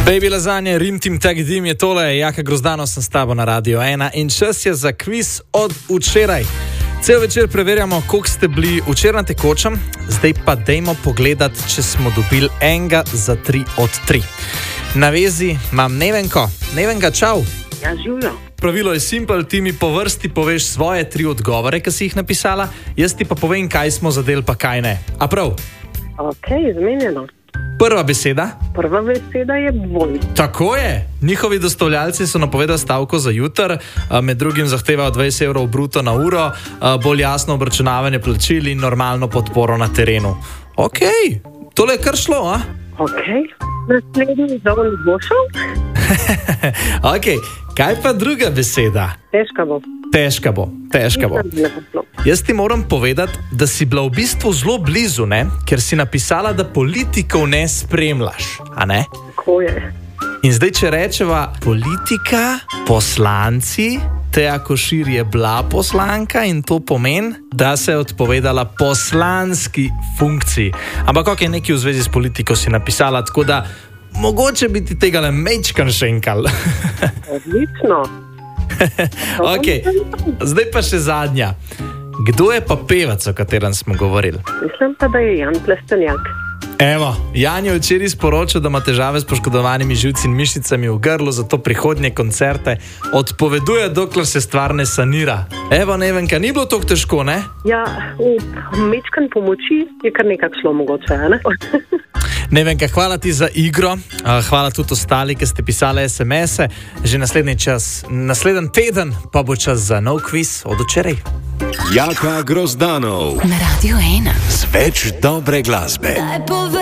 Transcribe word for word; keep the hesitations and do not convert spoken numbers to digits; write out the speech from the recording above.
Baby Lazanje, Rim Tim Tag Dim je tole, Jaka Grozdano sem s tabo na Radio ena in čas je za kviz od včeraj. Cel večer preverjamo, koliko ste bili včeraj na tekočem, zdaj pa dejmo pogledati, če smo dobili enega za tri od tri. Na vezi imam Nevenko. Nevenka, čau. Ja, živjo. Pravilo je simpel, ti mi po vrsti poveš svoje tri odgovore, ki si jih napisala, jaz ti pa povem, kaj smo zadeli, pa kaj ne. A prav? Ok, zmenjeno. Prva beseda? Prva beseda je boj. Tako je. Njihovi dostavljalci so napovedali stavko za jutr, med drugim zahtevajo dvajset evrov bruto na uro, bolj jasno obračunavanje plačil in normalno podporo na terenu. Ok, tole je kar šlo, a? Ok, naslednji zovn bo šel. Ok, kaj pa druga beseda? Težka bo. Težka bo, težka bo. Jaz ti moram povedati, da si bila v bistvu zelo blizu, ne? Ker si napisala, da politikov ne spremljaš, a ne? Tako je. In zdaj, če rečeva politika, poslanci, Teja Košir je bila poslanka in to pomeni, da se je odpovedala poslanski funkciji. Ampak ok, nekaj v zvezi s politiko si napisala, tako da mogoče bi ti tega le mečkan šenkal. Odlično. Ok, zdaj pa še zadnja. Kdo je pa pevec, o katerem smo govorili? Mislim pa, da je Jan Plestenjak. Evo, Jan je včeraj sporočil, da ima težave s poškodovanimi živci in mišicami v grlu, zato prihodnje koncerte odpoveduje, dokler se stvar ne sanira. Evo, Nevenka, ni bilo toliko težko, ne? Ja, v mečkan pomoči je kar nekako šlo mogoče, ne? Nevenka, hvala ti za igro, hvala tudi ostali, ki ste pisali es em ese. Že naslednji čas, naslednji teden pa bo čas za nov kviz od včeraj. Jaka Grozdanov na Radio ena. Z več dobre glasbe.